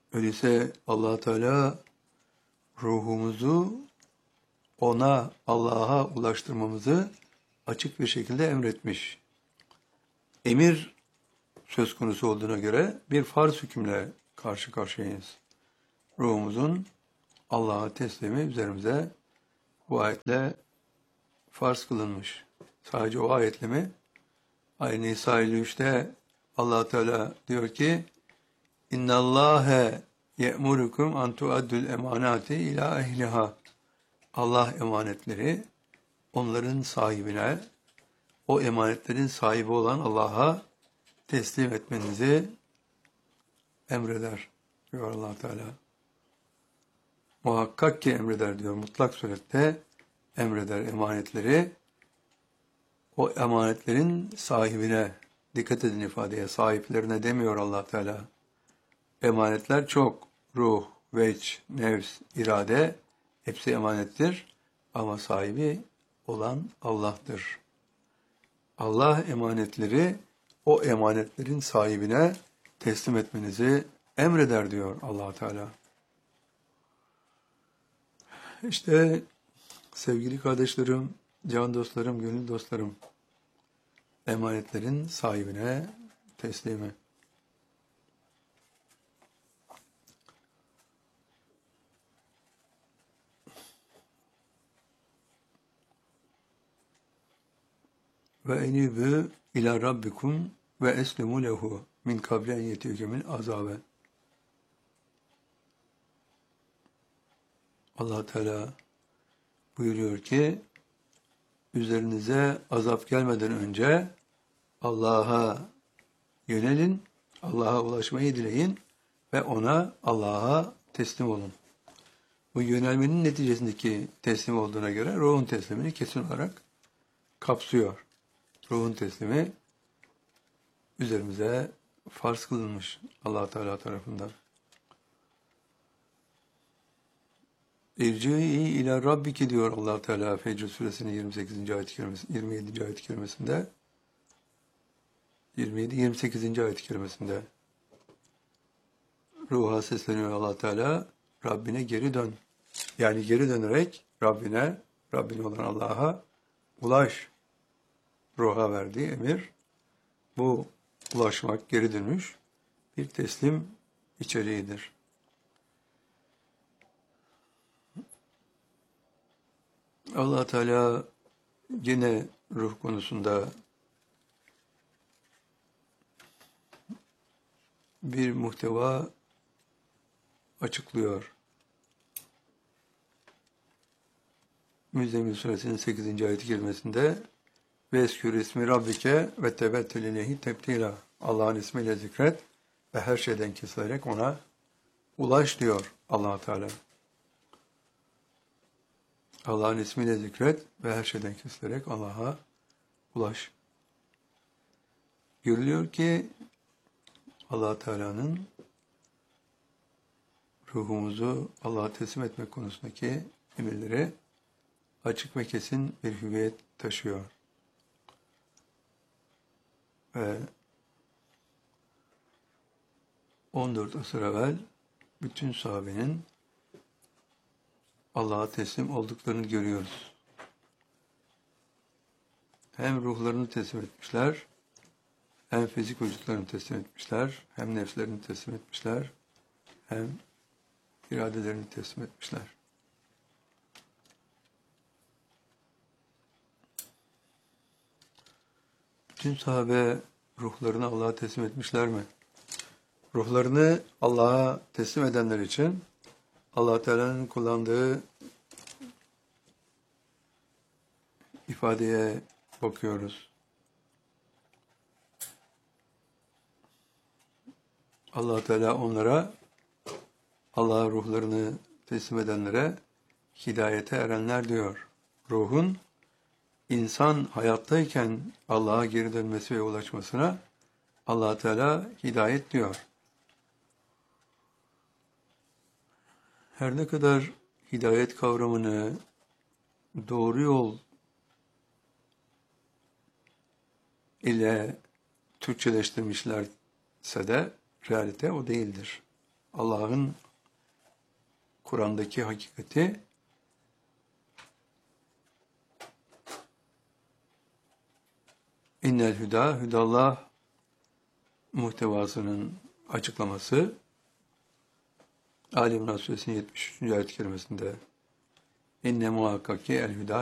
Öyleyse Allah Teala ruhumuzu ona, Allah'a ulaştırmamızı açık bir şekilde emretmiş. Emir söz konusu olduğuna göre bir farz hükümle karşı karşıyayız. Ruhumuzun Allah'a teslimi üzerimize bu ayetle farz kılınmış. Sadece o ayetle mi? Aynı Nisa 53'te Allah Teala diyor ki İnna Allahe ye'murukum an tu'addul emanati ila ehliha. Allah emanetleri onların sahibine, o emanetlerin sahibi olan Allah'a teslim etmenizi emreder diyor Allah Teala. Muhakkak ki emreder diyor. Mutlak surette emreder emanetleri. O emanetlerin sahibine, dikkat edin ifadeye, sahiplerine demiyor Allah Teala. Emanetler çok. Ruh, veç, nefs, irade hepsi emanettir. Ama sahibi olan Allah'tır. Allah emanetleri o emanetlerin sahibine teslim etmenizi emreder diyor Allah Teala. İşte sevgili kardeşlerim, can dostlarım, gönül dostlarım, emanetlerin sahibine teslimi. Ve enibü ila rabbikum ve eslimu lehu min kabli en yetiyekemil azabe. Allah Teala buyuruyor ki üzerinize azap gelmeden önce Allah'a yönelin, Allah'a ulaşmayı dileyin ve ona, Allah'a teslim olun. Bu yönelmenin neticesindeki teslim olduğuna göre ruhun teslimini kesin olarak kapsıyor. Ruhun teslimi üzerimize farz kılınmış Allah Teala tarafından. İrci'i ila rabbiki diyor Allah Teala Fecr suresinin 28. ayet-i kerimesinde, 27. ayet-i kerimesinde, 27-28. ayet-i kerimesinde ruha sesleniyor Allah Teala, Rabbine geri dön. Yani geri dönerek Rabbine, Rabbin olan Allah'a ulaş. Ruha verdiği emir, bu ulaşmak, geri dönüş bir teslim içeriğidir. Allah Teala yine ruh konusunda bir muhteva açıklıyor. Müzzemmil suresinin 8. ayet-i kerimesinde Veskür ismi Rabbike ve tebettül ileyhi tebtila. Allah'ın ismiyle zikret ve her şeyden kesilerek ona ulaş diyor Allah Teala. Allah'ın ismiyle zikret ve her şeyden kesilerek Allah'a ulaş. Görülüyor ki Allah Teala'nın ruhumuzu Allah'a teslim etmek konusundaki emirleri açık ve kesin bir hüviyet taşıyor. Ve 14 asır evvel bütün sahabenin Allah'a teslim olduklarını görüyoruz. Hem ruhlarını teslim etmişler, hem fizik vücutlarını teslim etmişler, hem nefslerini teslim etmişler, hem iradelerini teslim etmişler. Bütün sahabe ruhlarını Allah'a teslim etmişler mi? Ruhlarını Allah'a teslim edenler için Allah Teala'nın kullandığı ifadeye bakıyoruz. Allah Teala onlara, Allah'a ruhlarını teslim edenlere hidayete erenler diyor. Ruhun insan hayattayken Allah'a geri dönmesi ve ulaşmasına Allah Teala hidayet diyor. Her ne kadar hidayet kavramını doğru yol ile Türkçeleştirmişlerse de realite o değildir. Allah'ın Kur'an'daki hakikati innel hüda, hüdallah muhtevasının açıklaması Ali İmran Suresinin 73. ayet-i kerimesinde inne muhakkaki el hüda